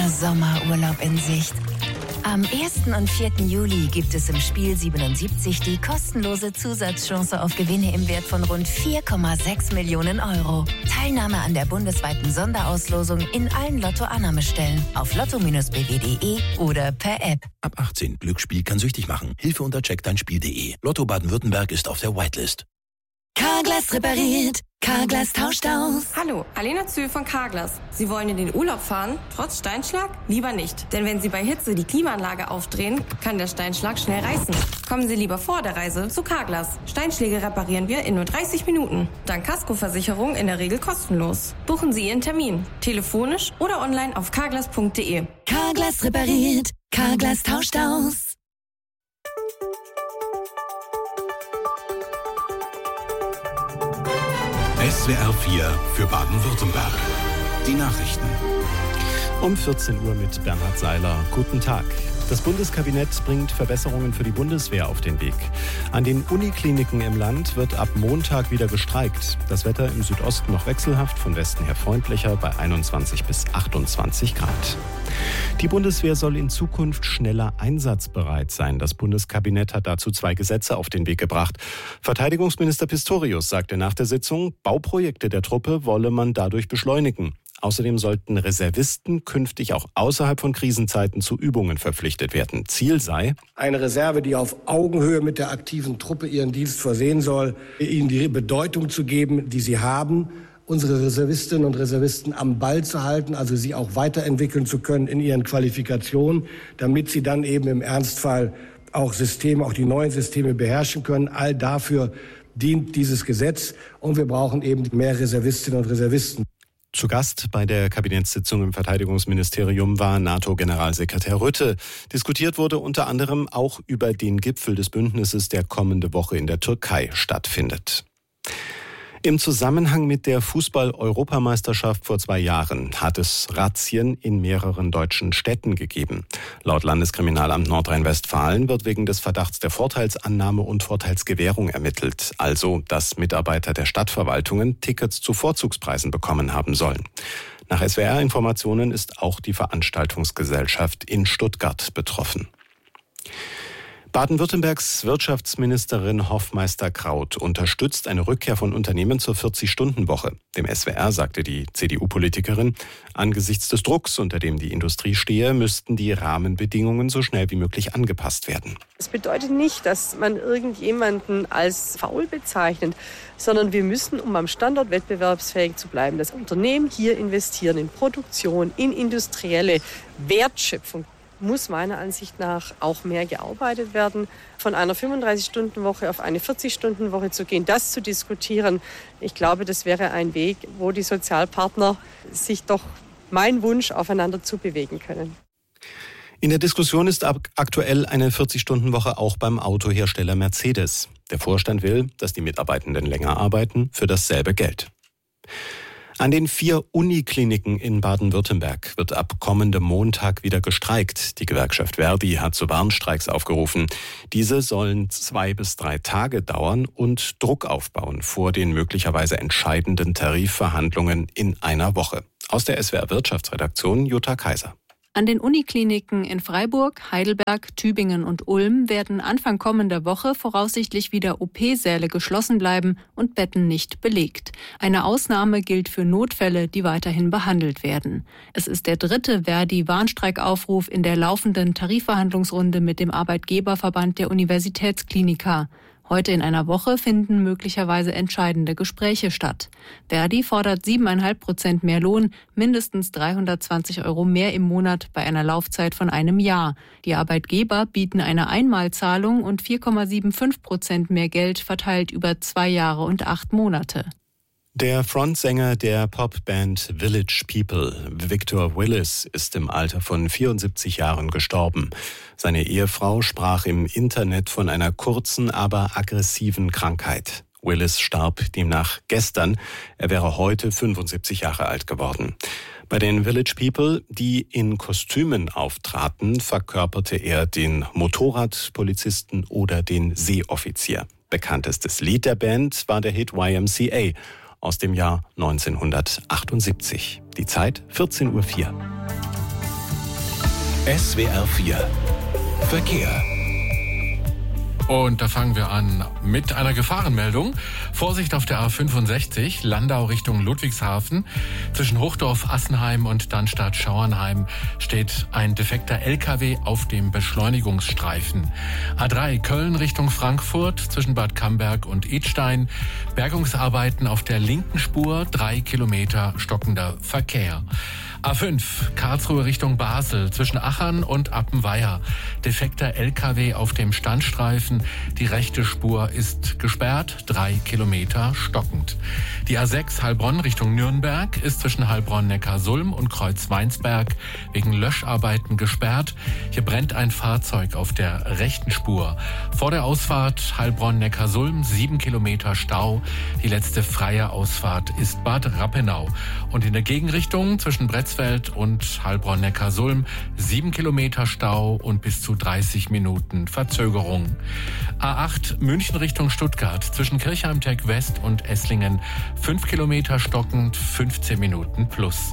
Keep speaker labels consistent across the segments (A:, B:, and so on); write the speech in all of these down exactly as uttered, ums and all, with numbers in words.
A: Sommerurlaub in Sicht. Am ersten und vierten Juli gibt es im Spiel siebenundsiebzig die kostenlose Zusatzchance auf Gewinne im Wert von rund vier Komma sechs Millionen Euro. Teilnahme an der bundesweiten Sonderauslosung in allen Lotto-Annahmestellen auf lotto Bindestrich b w punkt de oder per App.
B: Ab achtzehn. Glücksspiel kann süchtig machen. Hilfe unter check dein spiel punkt de. Lotto Baden-Württemberg ist auf der Whitelist.
A: Carglass repariert. Carglass tauscht aus.
C: Hallo, Alena Zühl von Carglass. Sie wollen in den Urlaub fahren, trotz Steinschlag? Lieber nicht. Denn wenn Sie bei Hitze die Klimaanlage aufdrehen, kann der Steinschlag schnell reißen. Kommen Sie lieber vor der Reise zu Carglass. Steinschläge reparieren wir in nur dreißig Minuten. Dank Kaskoversicherung in der Regel kostenlos. Buchen Sie Ihren Termin. Telefonisch oder online auf carglass punkt de.
A: Carglass repariert. Carglass tauscht aus.
D: S W R vier für Baden-Württemberg. Die Nachrichten.
E: Um vierzehn Uhr mit Bernhard Seiler. Guten Tag. Das Bundeskabinett bringt Verbesserungen für die Bundeswehr auf den Weg. An den Unikliniken im Land wird ab Montag wieder gestreikt. Das Wetter im Südosten noch wechselhaft, von Westen her freundlicher bei einundzwanzig bis achtundzwanzig Grad. Die Bundeswehr soll in Zukunft schneller einsatzbereit sein. Das Bundeskabinett hat dazu zwei Gesetze auf den Weg gebracht. Verteidigungsminister Pistorius sagte nach der Sitzung, Bauprojekte der Truppe wolle man dadurch beschleunigen. Außerdem sollten Reservisten künftig auch außerhalb von Krisenzeiten zu Übungen verpflichtet werden. Ziel sei
F: eine Reserve, die auf Augenhöhe mit der aktiven Truppe ihren Dienst versehen soll, ihnen die Bedeutung zu geben, die sie haben, unsere Reservistinnen und Reservisten am Ball zu halten, also sie auch weiterentwickeln zu können in ihren Qualifikationen, damit sie dann eben im Ernstfall auch Systeme, auch die neuen Systeme beherrschen können. All dafür dient dieses Gesetz und wir brauchen eben mehr Reservistinnen und Reservisten.
E: Zu Gast bei der Kabinettssitzung im Verteidigungsministerium war NATO-Generalsekretär Rutte. Diskutiert wurde unter anderem auch über den Gipfel des Bündnisses, der kommende Woche in der Türkei stattfindet. Im Zusammenhang mit der Fußball-Europameisterschaft vor zwei Jahren hat es Razzien in mehreren deutschen Städten gegeben. Laut Landeskriminalamt Nordrhein-Westfalen wird wegen des Verdachts der Vorteilsannahme und Vorteilsgewährung ermittelt. Also, dass Mitarbeiter der Stadtverwaltungen Tickets zu Vorzugspreisen bekommen haben sollen. Nach S W R-Informationen ist auch die Veranstaltungsgesellschaft in Stuttgart betroffen. Baden-Württembergs Wirtschaftsministerin Hoffmeister-Kraut unterstützt eine Rückkehr von Unternehmen zur vierzig-Stunden-Woche. Dem S W R sagte die C D U-Politikerin, angesichts des Drucks, unter dem die Industrie stehe, müssten die Rahmenbedingungen so schnell wie möglich angepasst werden.
G: Das bedeutet nicht, dass man irgendjemanden als faul bezeichnet, sondern wir müssen, um am Standort wettbewerbsfähig zu bleiben, das Unternehmen hier investieren in Produktion, in industrielle Wertschöpfung. Muss meiner Ansicht nach auch mehr gearbeitet werden. Von einer fünfunddreißig-Stunden-Woche auf eine vierzig-Stunden-Woche zu gehen, das zu diskutieren, ich glaube, das wäre ein Weg, wo die Sozialpartner sich doch, mein Wunsch, aufeinander zubewegen können.
E: In der Diskussion ist aktuell eine vierzig-Stunden-Woche auch beim Autohersteller Mercedes. Der Vorstand will, dass die Mitarbeitenden länger arbeiten für dasselbe Geld. An den vier Unikliniken in Baden-Württemberg wird ab kommendem Montag wieder gestreikt. Die Gewerkschaft Verdi hat zu Warnstreiks aufgerufen. Diese sollen zwei bis drei Tage dauern und Druck aufbauen vor den möglicherweise entscheidenden Tarifverhandlungen in einer Woche. Aus der S W R Wirtschaftsredaktion Jutta Kaiser.
H: An den Unikliniken in Freiburg, Heidelberg, Tübingen und Ulm werden Anfang kommender Woche voraussichtlich wieder O P-Säle geschlossen bleiben und Betten nicht belegt. Eine Ausnahme gilt für Notfälle, die weiterhin behandelt werden. Es ist der dritte Verdi-Warnstreikaufruf in der laufenden Tarifverhandlungsrunde mit dem Arbeitgeberverband der Universitätskliniker. Heute in einer Woche finden möglicherweise entscheidende Gespräche statt. Verdi fordert siebeneinhalb Prozent mehr Lohn, mindestens dreihundertzwanzig Euro mehr im Monat bei einer Laufzeit von einem Jahr. Die Arbeitgeber bieten eine Einmalzahlung und vier Komma fünfundsiebzig Prozent mehr Geld verteilt über zwei Jahre und acht Monate.
E: Der Frontsänger der Popband Village People, Victor Willis, ist im Alter von vierundsiebzig Jahren gestorben. Seine Ehefrau sprach im Internet von einer kurzen, aber aggressiven Krankheit. Willis starb demnach gestern. Er wäre heute fünfundsiebzig Jahre alt geworden. Bei den Village People, die in Kostümen auftraten, verkörperte er den Motorradpolizisten oder den Seeoffizier. Bekanntestes Lied der Band war der Hit Y M C A aus dem Jahr neunzehnhundertachtundsiebzig. Die Zeit vierzehn Uhr vier.
D: S W R vier Verkehr.
I: Und da fangen wir an mit einer Gefahrenmeldung. Vorsicht auf der A fünfundsechzig, Landau Richtung Ludwigshafen. Zwischen Hochdorf-Assenheim und Dannstadt-Schauernheim steht ein defekter L K W auf dem Beschleunigungsstreifen. A drei, Köln Richtung Frankfurt, zwischen Bad Camberg und Idstein. Bergungsarbeiten auf der linken Spur, drei Kilometer stockender Verkehr. A fünf, Karlsruhe Richtung Basel, zwischen Achern und Appenweier. Defekter L K W auf dem Standstreifen. Die rechte Spur ist gesperrt, drei Kilometer stockend. Die A sechs, Heilbronn Richtung Nürnberg, ist zwischen Heilbronn-Neckarsulm und Kreuz-Weinsberg wegen Löscharbeiten gesperrt. Hier brennt ein Fahrzeug auf der rechten Spur. Vor der Ausfahrt Heilbronn-Neckarsulm, sieben Kilometer Stau. Die letzte freie Ausfahrt ist Bad Rappenau. Und in der Gegenrichtung zwischen Bretzfeld und Heilbronn-Neckarsulm sieben Kilometer Stau und bis zu dreißig Minuten Verzögerung. A acht München Richtung Stuttgart, zwischen Kirchheim-Tech West und Esslingen fünf Kilometer stockend, fünfzehn Minuten plus.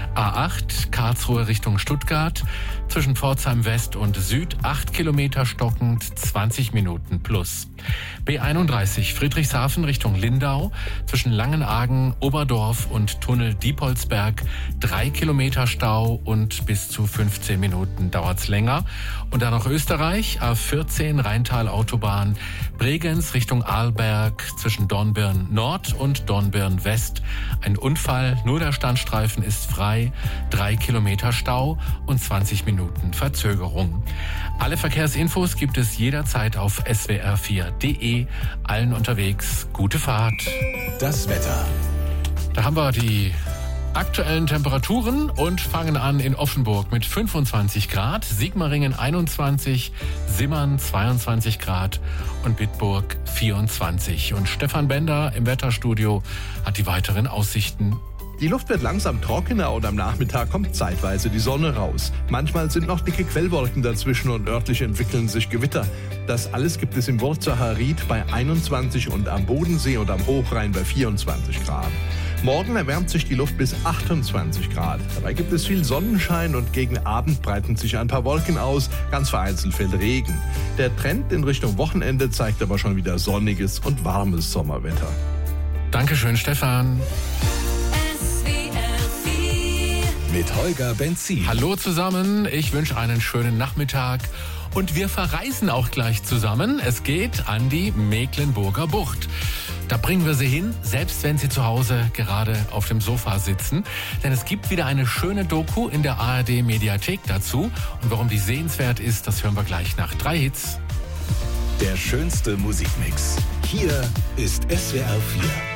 I: A acht Karlsruhe Richtung Stuttgart, zwischen Pforzheim West und Süd acht Kilometer stockend, zwanzig Minuten plus. B einunddreißig Friedrichshafen Richtung Lindau, zwischen Langenargen, Oberdorf und Tunnel Diepolsberg drei Kilometer Stau und bis zu fünfzehn Minuten dauert's länger. Und dann noch Österreich, A vierzehn Rheintal Autobahn, Bregenz Richtung Arlberg, zwischen Dornbirn Nord und Dornbirn West. Ein Unfall, nur der Standstreifen ist frei, drei Kilometer Stau und zwanzig Minuten Verzögerung. Alle Verkehrsinfos gibt es jederzeit auf S W R vier punkt de. Allen unterwegs gute Fahrt.
D: Das Wetter.
I: Da haben wir die aktuellen Temperaturen und fangen an in Offenburg mit fünfundzwanzig Grad, Sigmaringen einundzwanzig, Simmern zweiundzwanzig Grad und Bitburg vierundzwanzig. Und Stefan Bender im Wetterstudio hat die weiteren Aussichten.
J: Die Luft wird langsam trockener und am Nachmittag kommt zeitweise die Sonne raus. Manchmal sind noch dicke Quellwolken dazwischen und örtlich entwickeln sich Gewitter. Das alles gibt es im Wurzacher Ried bei einundzwanzig und am Bodensee und am Hochrhein bei vierundzwanzig Grad. Morgen erwärmt sich die Luft bis achtundzwanzig Grad. Dabei gibt es viel Sonnenschein und gegen Abend breiten sich ein paar Wolken aus. Ganz vereinzelt fällt Regen. Der Trend in Richtung Wochenende zeigt aber schon wieder sonniges und warmes Sommerwetter.
I: Dankeschön, Stefan.
D: Mit Holger Benzin.
I: Hallo zusammen, ich wünsche einen schönen Nachmittag und wir verreisen auch gleich zusammen. Es geht an die Mecklenburger Bucht. Da bringen wir Sie hin, selbst wenn Sie zu Hause gerade auf dem Sofa sitzen. Denn es gibt wieder eine schöne Doku in der A R D-Mediathek dazu. Und warum die sehenswert ist, das hören wir gleich nach drei Hits.
D: Der schönste Musikmix. Hier ist S W R vier.